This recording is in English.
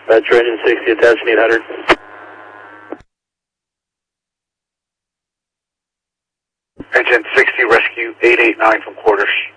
Metro engine 60, attaching 800. Engine 60, rescue 889 from quarters.